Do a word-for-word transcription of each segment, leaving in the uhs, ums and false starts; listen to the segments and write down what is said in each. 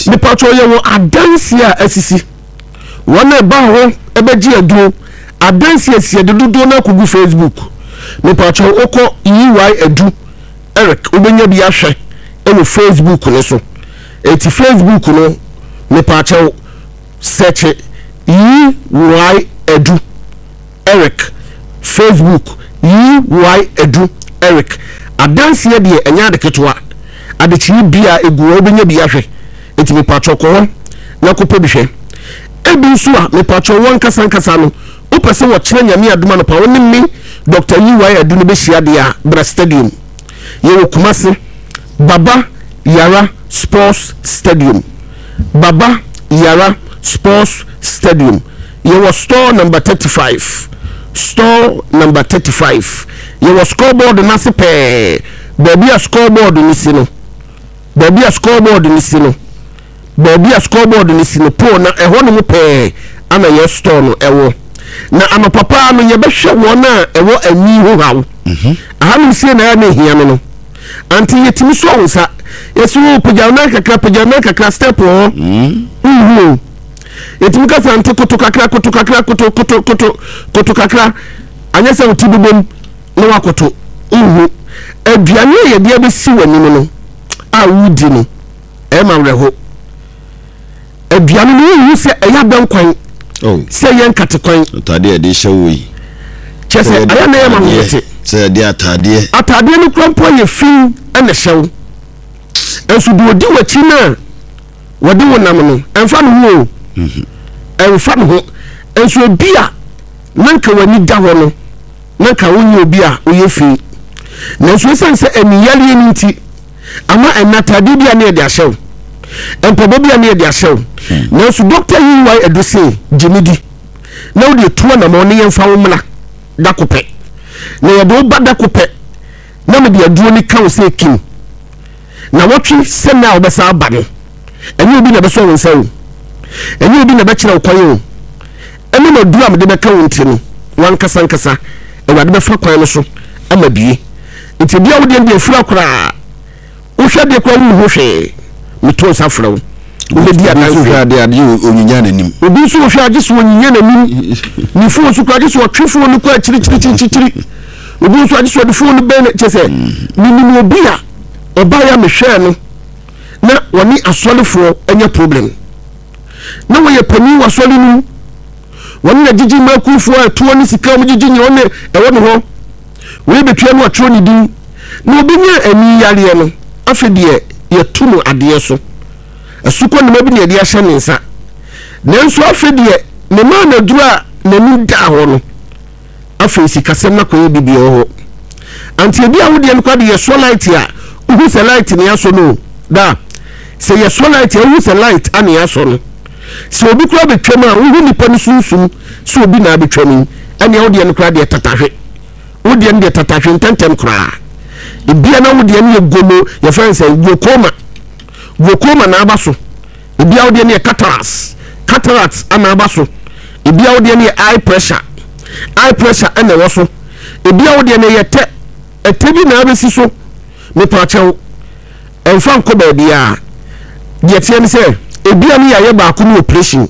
Me pacho ye wo adansi a asisi. Wona ba ho ebeji adu. Adansi asie de dodo na kugu Facebook. Me pacho okọ E Y Edu Eric obenya bi ahwe e wo Facebook ne so. Eti Facebook no me pacho search E Y Edu Eric Facebook E Y Edu Eric adansi e de enya de ketwa adechi bia egu obenya bi ahwe eti me pacho ko na kopo bi hwe ebi nso a me pacho won kasa kasa no opese wo kire nyame aduma no pa woni mi Doctor E Y Edu no be hia de a Bra Stadium ye wo Kumasi Baba Yara Sports Stadium Baba Yara Sports Stadium ye wo store number thirty-five store number thirty-five ye wo scoreboard na se pe baby a scoreboard ni si no baby a scoreboard ni si no baby a scoreboard ni si no po na eho no pe ana ye store no ewo na ama papa no ye behwe wona ewo ani ho hawo mhm aha se na ya na hia no anti yetimi so wonsa yesu pagya na kakra pagya na kakra step ho mhm yetimi ka sante koto kakra koto kakra koto koto koto koto kakra anya se utibubom no wakoto mhm aduane ye de abesi wani no a wudi no e ma wreho aduane no wu se eya benkwan oh se yen katekwan atade e de hyewo yi chese aya na yema wote se de atade atade no krampo ye fin ene hyewo enso de odi wachi na wode wonam no emfa no ho mhm emfa no ho enso bia nanka wani da ho no nanka wonye obi a oye fin na enso sense eniyale ni nti ama enatade bia na de ahyewo empobo bia na de ahyewo na enso Doctor E Y Edu say jimidi na wode tuwa na mo ne yemfa wo mla dakope na ye do ba dakope na me de aduo ni kan say king na wotwe se na obesa aba no eni obi na beso won sawo eni obi na be kire kwan o eni na du am de be kan wonti no wan kasa nkasa e wade be fa kwan no so ama bie nti bia wode de fura kora wo hwe de kwa wu ho hwe meto safra wo wo di adansi hwe ade ade onyinya nanim obi so hwe age so onyinya nanim ni fu so kwa age so twefo no kwa chiri chiri chiri chiri obi so age so de fu no be chese ni ni obi a oba ya mehwe no na woni asolefo enya problem na wo ye pani wasole nu woni na jiji makufo a to ni sika mu jiji ni woni e woni ho we betwa no atro ni din na obi nya ani yare no afedie ye tuno ade so asuko ne mabi ne de ahye ne nsa nanso afedie ne ma na duru a nani da ho no afi sikasem na koye bibie ho anti bia wo de no kwade ye so light a uhu se light ne aso no da se ye so light e uhu se light ani aso no se obi kura betwam a uhu nipa no sunsum se obi na betwam ani wo de no kwade tatahwe wo de no de tatahwe ntentem kura e bia na wo de no ye gomo ye fanse gokoma gokoma na abaso e bia wo de no ye cataracts cataracts ana abaso e bia wo de no ye eye pressure eye pressure ana wo so e bia wo de no ye te etebi na abesi so me pachew enfan ko ba bia de tie ni se ebia ni yaye ba ko ni operation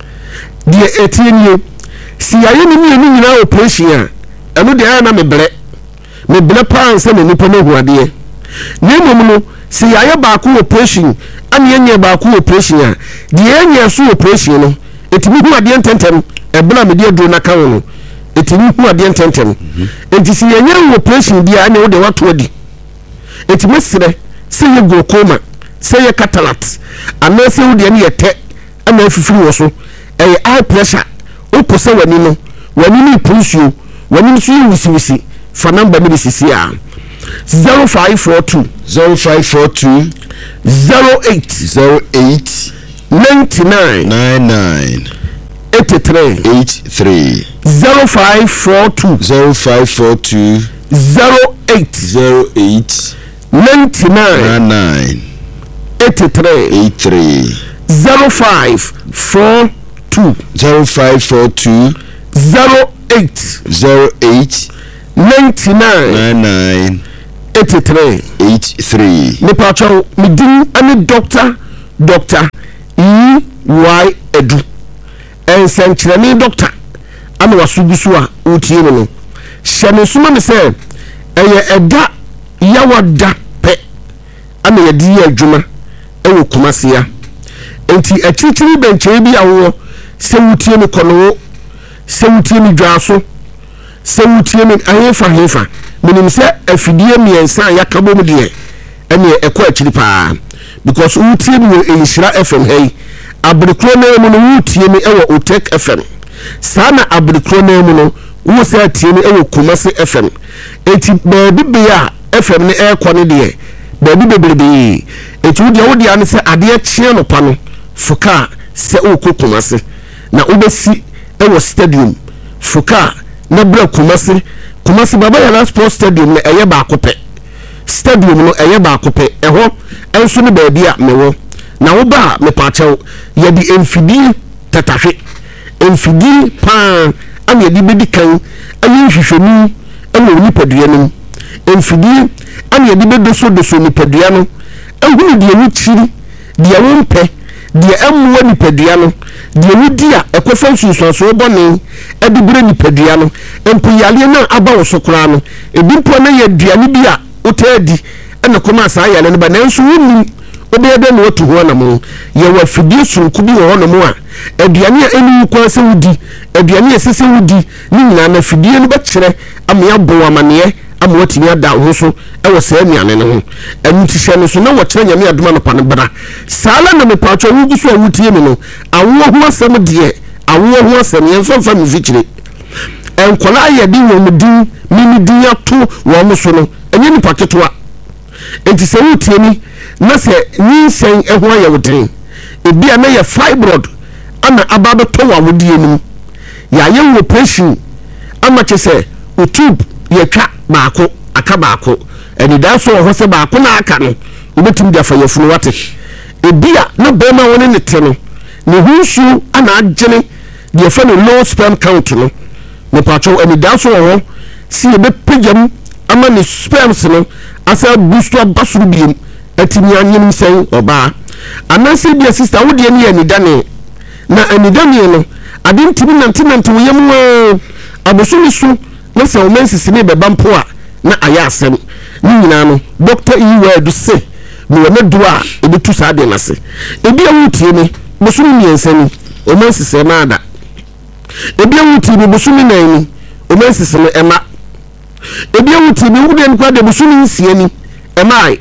de etie ni si yaye ni ni nyina operation a eno de na me bre me bre pan se ne nipa no huade ni mom no si yaye ba ko operation ani yenye ba ko operation a de yenye so operation no etimi huade ntentem ebla me de aduro na kan no etimi huade ntentem enti si yenye operation dia ani wo de wato adi etimi sire se ye glaucoma se ye cataract ana se wo de ne yete ana afifiri wo so e eye pressure o ko se wani no wani ni pusuo wani so wisiwisi fa number ni sisi a zero five four two zero five four two zero eight zero eight ninety-nine ninety-nine eighty-three eighty-three zero five four two zero five four two zero eight zero eight ninety-nine nine eighty-three eighty-three zero five four two zero five four two zero eight zero eight ninety-nine nine eighty-three eighty-three. Me pacho me din ani doctor doctor yi y edu ensɛnkyerɛne doctor ana wasugu so a wotie me no hyɛ me soma me sɛ ɛyɛ ɛda yawada pɛ ana yɛde yɛ adwuma ɛwɔ Kumasiya enti akyirikyiri bɛnkyɛn bi awo sɛ wotie me kɔno sɛ wotie me dwaso sɛ wotie me ahefa hefa menim sɛ afidie mmiɛnsa a yakabɔ mu deɛ ɛne ɛkɔ akyiri paa because wotie me wɔ Nhyira F M hey abirikuro na mu no wotie me ɛwɔ Otek F M saa na abirikuro na mu no wo sɛ tie me ɛwɔ Kumasi F M enti baabi bea F M ne ɛkɔ ne deɛ baabi bebrebe enti wo deɛ wo deɛ ne sɛ adeɛ kyea no pa no foka sɛ wokɔ Kumasi na wobɛsi ɛwɔ stadium foka na bra Kumasi Kumasi Baba Yala Sports Stadium na ɛyɛ baako pɛ stadium no ɛyɛ baako pɛ ɛhɔ ɛnso ne baabi a mewɔ na wo ba me paakyɛw yɛde emfidie tatahwe emfidie paa ana yɛde bedi kan ayi hwehwɛmu ɛwɔ nipadua no emfidie ana yɛde bedoso doso nipadua no ehunu deɛ wukyiri deɛ wompɛ deɛ ɛmmoa nipadua no deɛ wudi a ɛkɔfa nsunsuanso bɔne ɛde bere nipadua no empo yale na aba wo so koraa no ebi mpo na yɛ aduane bi a wotadi ɛna kɔma saa yale no ba nanso wonnim obeyede no watu ho na mo ye wa fidie sunku bi wo no mo a aduane a enu kwa se wudi aduane a sese wudi ni nyina na fidie no bekyere am ya bo amane am watimi ada ho so e wo se anuane ne ho enu ti hye no so na wo kyere nyame adoma no pa ne bra sala na me pacho wugu so awutie me no awo ho asem de awo ho asem ye so fa me fikyire enkola ye di wo mudin mini din ato wo mo so no enye ni paketoa enti se wutie ni na se nyinsen eho ya wodren ebi a na ye fibroid ana abado to wa wodie nim ya ye operation ama che se utube ye twa baako aka baako eni da so ho se baako na aka no obetim da fa yefunu wate ebi a na bema woni ne te no ne hunsu ana agene de fa no low sperm count no ne pacho eni da so ho si ebe pejam ama ne sperms no asa boost abasuru biem atimi anyim sen oba anase bia sister wo de ne anidane na anidane no ade ntimi nantenante wo yem abosumi su na se o mensisi ne beba mpo a na aya asem ni nyina no doctor iwa edu se me wona duro a ebetu sa de nase ebi awutie ne bosumi miensani o mensisi na ada ebi awutie ne bosumi nan ni o mensisi ne ema ebi awutie ne wo de nkwa de bosumi nsie ni ema ai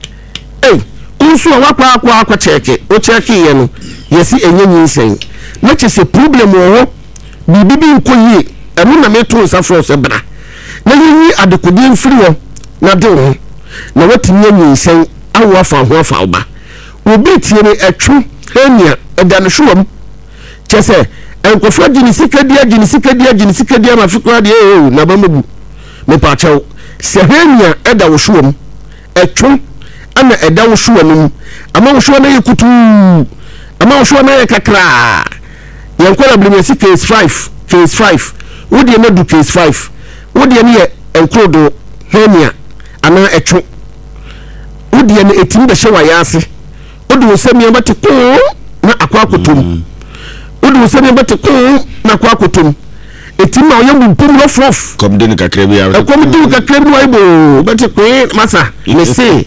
eh unsu wakwa akwa akwa cheke o cheke ye no yesi enye nyinsen na chese problem wo bibi bi nkoyi enu na meto nsafro se bra na yi adekodi mfiri wo na de ho na watimi nyinsen awo afa ho afa oba obi tie ne etwu hania edane hwom chese enkofo gini sikadia gini sikadia gini sikadia ma fikra de eh na ba mabu me pa chew se hania eda wo hwom etwu ana eda wo hwo anum ama wo hwo na yekutu ama wo hwo na yakakra yankola blimesi case five case five wodi na du case five wodi na ye enkrodo henia ana etwo wodi na etim be hyewa yase wodi wo semia bate ko na akwa akotom wodi wo semia bate ko na akwa akotom etim na oyam mpum no frof kom de kakra bi ya kom de kakra bi wa ibo bate ko masa me se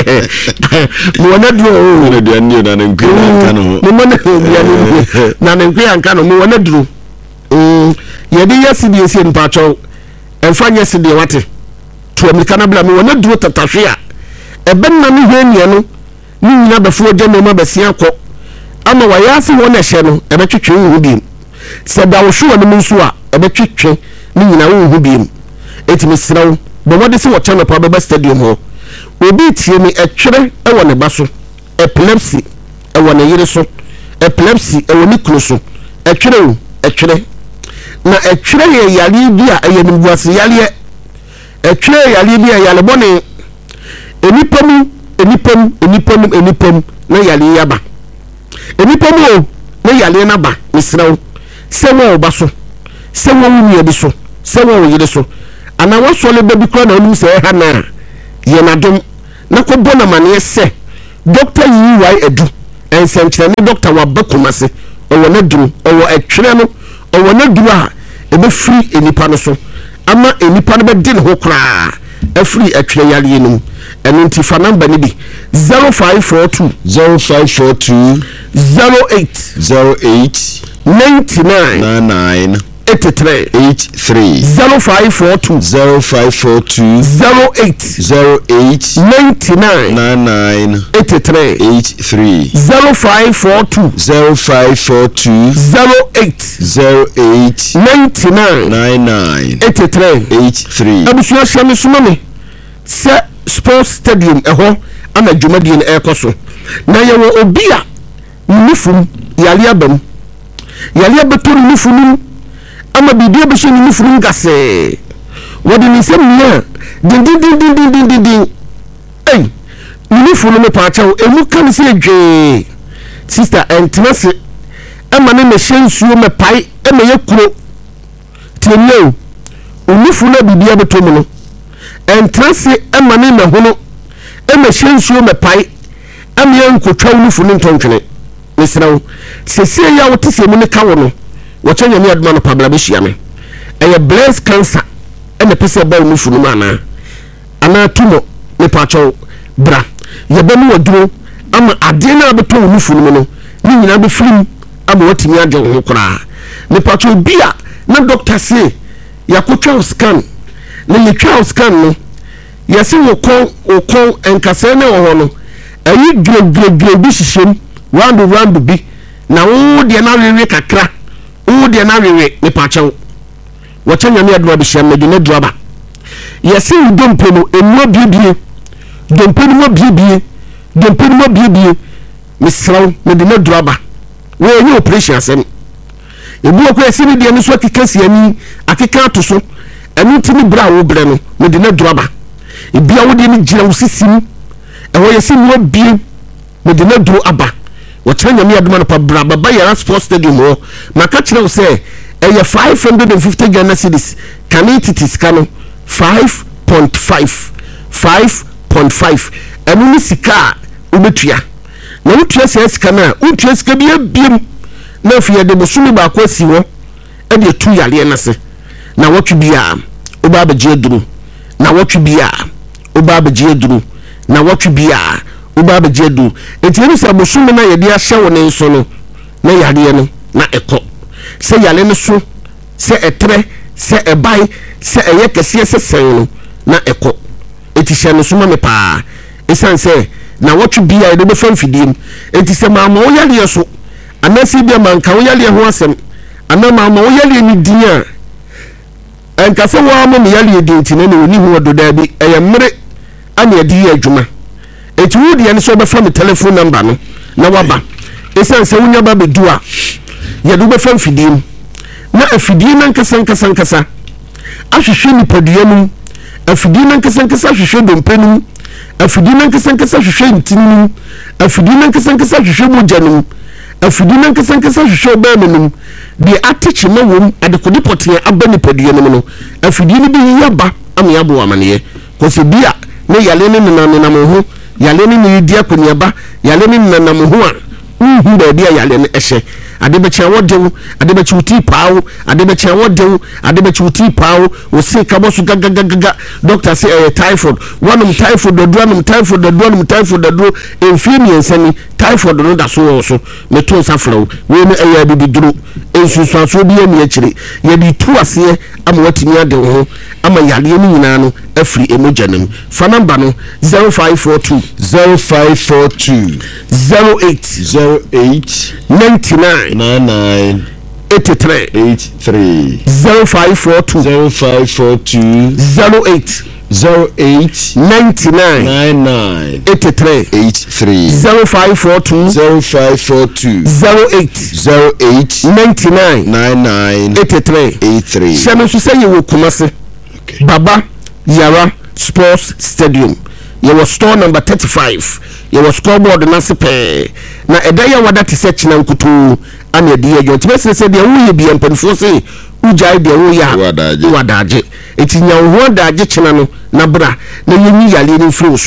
mo wona duro mo de ani na nkwe anka no mo mo na na nkwe anka no mo wona duro mm ye de yesi de esi npa cho enfanye se de wate to amerika na bla mo wona duro tatahwe a eben na ne hwenia no ni nyina befo gye no ma besia kɔ ama wa yasi wona hye no ebetwetwe hu bi se da wo hwo no nso a ebetwetwe ni nyina hu bi etimi srawo bo wode se wo channel pa baba stadium ho obi tie mi etwere ewo ne ba so epilepsy ewo ne yire so epilepsy ewo ne kunu so etwere o etwere na etwere ye yale bi a eye nimbuase yale etwere yale bi a yale bone enipam enipam enipam enipam na yale yaba enipam o na yale na ba misrawo se wo ba so se wo wu bi so se wo yire so ana wo so le baby kro na onum se ha na ye na dom na ko bona mane se doctor yi wai edu ensentire ne doctor wa bakumase owo na duru owo etwere no owo na duru a ebe free enipa no so ama enipa no be di ne ho kra afiri etwere yare no eno nti fa number ni bi zero five four two zero five four two zero eight zero eight ninety-nine ninety-nine eighty-three eighty-three zero five four two zero five four two zero eight zero eight ninety-nine ninety-nine eighty-three eighty-three zero five four two zero five four two zero eight zero eight ninety-nine ninety-nine eighty-three eighty-three. abusua shame sumame se sports stadium eho ana dwumadie na ekoso na ye wo obi a nifum yale abam yale abeto nifum ama bidia be hye nifum gase wodi ni sem nia din din din din din din din ei nifum me pa chawo emu kan se adwe sister entnase ama ne me hyensuo me pai e me yakuro tienyo nifum na bidia beto mu no entrance emane me hono eme hyensuo me pai ame yankotwa wufu ne ntontwene mesrawo sese ya wote se mu ne kawo no wo kyanya ne aduma no pabla be hia me eye breast cancer eme pese ba wufu no mana ana tumo me pacho bra ye ba mu waduro ama ade na abeto wufu no no ni nyina be firim ama watimi ade ho kora me pacho bia na doctor say yakotwa scan ne le twa scan no yesi wo kon wo kon enkase ne wo ho no ayi gregregre bi hihiem round round bi na wo de na wewe kakra wo de na wewe ne pachew wo chanya me adwa bi hia me de ne droba yesi dompe no enu biebie dompe no biebie dompe no biebie misraw me de ne droba wo enye operation asem ebu ko yesi ne de ne so akikasi ani akika to so enu timi bra wo bre no me de ne droba ebia wo de ni gira wo sisim e wo yesi mo bie me de na duro aba wo kyerɛ nyame adoma no pa bra baba yara sports stadium ho maka kyerɛ wo sɛ e ye five hundred fifty Ghana cedis kan entities ka no five point five five point five enu ni sika wo betua na wo tua sɛ sika na wo tua sika bia biem na afia de bosumi ba kwa si ho e de tu yale na se na wo twi bia wo ba bagye duro na wo twi bia oba bagye duru na watwe bia oba bagye duru enti se abosume na yede ahye wo ne nso no na yade no na ekọ se yale no so se etre se ebai se eye kese se sen no na ekọ enti hye no so ma me pa esan se na watwe bia yede be fa mfidiem enti se ma ma wo yale so anasi bia manka wo yale ho asem ana ma ma wo yale ni din a enka se wo ama me yale din ti na ne oni ho do da bi eye mere ani adi adwuma eti wo de ne so be fa me telephone number no na waba esan se wunya ba bedu a ye do be fa mfidim na afidie na nkasa nkasa nkasa ahwehwe ni podua num afidie na nkasa nkasa ahwehwe dompe num afidie na nkasa nkasa ahwehwe ntinum afidie na nkasa nkasa ahwehwe mojanum afidie na nkasa nkasa ahwehwe obanum de ateche ma wom adekodi pote abani podua num no afidie ni bi yaba am yabo amane ko se bia ne yale ne nana na mo ho yale ne ni dia koniaba yale ne nana mo ho a uhu ba dia yale ne ehye ade be kya wodew ade be chuti paawo ade be kya wodew ade be chuti paawo o se ka bosu gagagaga doctor say eh, typhoid wanum typhoid do anum typhoid do anum typhoid do enfimi ensani typhoid no da so so me to safrawo we ne eya bi duro ensusu so bi emi akire ye di tu ase ama watimi ade ho ama yale ni nyina no afri emojanam fa number no zero five four two zero five four two zero eight zero eight ninety-nine ninety-nine eighty-three eighty-three zero five four two zero five four two zero eight zero eight ninety-nine ninety-nine eighty-three eighty-three zero five four two zero five four two zero eight zero eight ninety-nine ninety-nine eighty-three eighty-three. Shame so say you will Kumasi Baba Yara Sports Stadium. You was store number thirty-five. You was scoreboard na sepe. Na edaya wada ti search na nkutu ani ediye jo. Tibese se de wo ye bi empanfo se ujai de wo ya wadaje. Eti nya wo daje china no na bra na yenyi yale ni fro so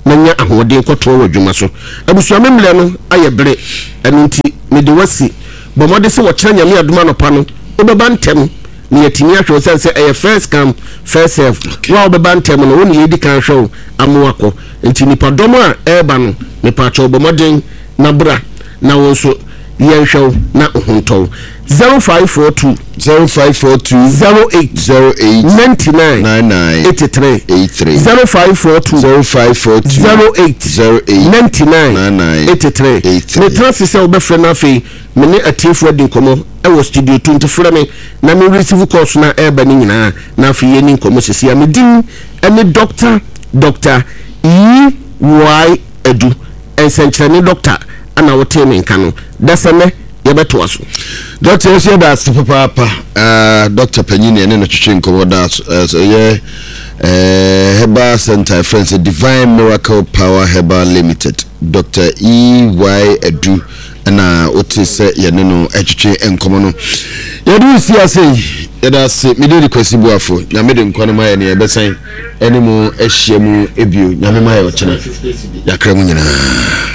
na nya ahoɔden kɔtoɔ wɔ adwuma so abusua memlɛ no ayɛ bere ɛno nti mede wasi bɔmɔde sɛ wɔkyerɛ nyame adoma nɔpa no wobɛba ntɛm ne yɛtumi ahwɛ sɛ sɛ ɛyɛ first come first serve wa wobɛba ntɛm no wo ne yɛdi kan hwɛ wo amoakɔ nti nipadɔm a ɛɛba no mepakyɛ bɔmɔden na bra na wo nso yɛnhwɛ wo na hontɔw zero five four two zero five four two zero eight zero eight ninety-nine ninety-nine eighty-three eighty-three zero five four two zero five four two zero eight zero eight ninety-nine ninety-nine eighty-three eighty-three. me trust sɛ wobɛfrɛ no afei me ne atiefoɔ di nkɔmmɔ ɛwɔ studio two nti frɛ me na me receive calls na ɛɛba no nyinaa na afei yɛni nkɔmmɔ sisi a medin ɛne doctor doctor yi y adu ɛnsɛnkyerɛne doctor ana wote me nka no dasɛmɛ yɛbɛtoa so doctor yɛsɛ da ase papaapa uh, doctor panyini ɛne no twetwe nkɔmmɔ da so yɛ uh, herbal center friends Divine Miracle Power Herbal Limited Doctor E Y Edu na wote sɛ yɛne no ɛtwetwe nkɔmmɔ no yɛde si ase yɛda ase mede de kwasi buafo nyame de nkwa no ma yɛ ne yɛbɛsan ɛne mu ahyia mu ebio nyame ma yɛ ɔkyena yakra mu nyinaa